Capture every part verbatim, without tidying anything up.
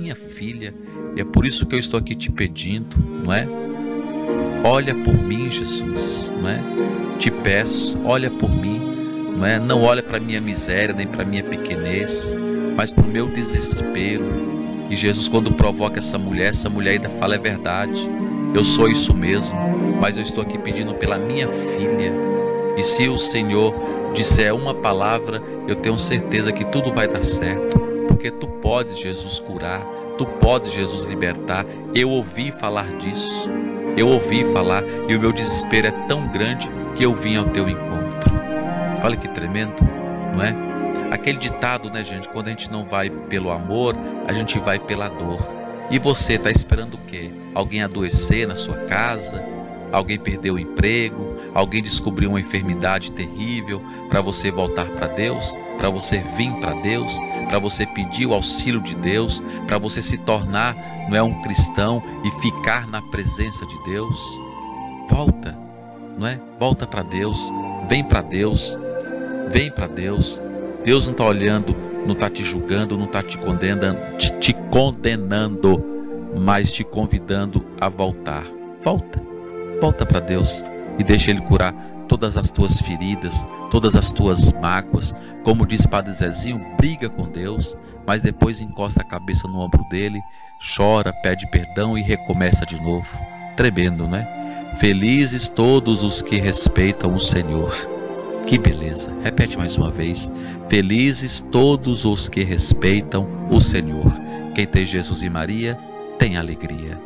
minha filha. E é por isso que eu estou aqui te pedindo, não é? Olha por mim, Jesus, não é? Te peço, olha por mim, não é? Não olha para minha miséria, nem para minha pequenez, mas para o meu desespero. E Jesus, quando provoca essa mulher, essa mulher ainda fala: é verdade, eu sou isso mesmo, mas eu estou aqui pedindo pela minha filha. E se o Senhor disser uma palavra, eu tenho certeza que tudo vai dar certo, porque tu podes, Jesus, curar, tu podes, Jesus, libertar. Eu ouvi falar disso, eu ouvi falar, e o meu desespero é tão grande que eu vim ao teu encontro. Olha que tremendo, não é? Aquele ditado, né, gente? Quando a gente não vai pelo amor, a gente vai pela dor. E você está esperando o quê? Alguém adoecer na sua casa? Alguém perdeu o emprego? Alguém descobriu uma enfermidade terrível para você voltar para Deus? Para você vir para Deus? Para você pedir o auxílio de Deus? Para você se tornar, não é, um cristão e ficar na presença de Deus? Volta, não é? Volta para Deus. Vem para Deus. Vem para Deus. Deus não está olhando, não está te julgando, não está te condenando, te, te condenando, mas te convidando a voltar. Volta, volta para Deus e deixa Ele curar todas as tuas feridas, todas as tuas mágoas. Como diz Padre Zezinho, briga com Deus, mas depois encosta a cabeça no ombro dele, chora, pede perdão e recomeça de novo. Tremendo, né? Felizes todos os que respeitam o Senhor. Que beleza, repete mais uma vez: felizes todos os que respeitam o Senhor. Quem tem Jesus e Maria tem alegria.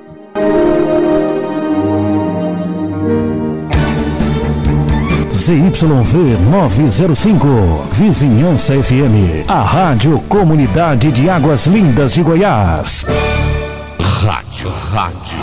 Z Y V novecentos e cinco, Vizinhança F M, a rádio comunidade de Águas Lindas de Goiás. Rádio, rádio,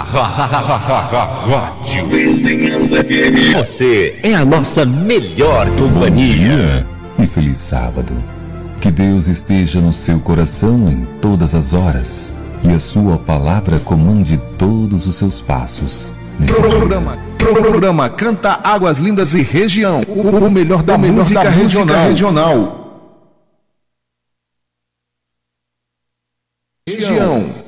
rádio, Vizinhança F M. Você é a nossa melhor companhia. E feliz sábado. Que Deus esteja no seu coração em todas as horas e a sua palavra comande todos os seus passos. Programa, programa Canta Águas Lindas e Região. O, o melhor da, o melhor música, da regional. regional. Região.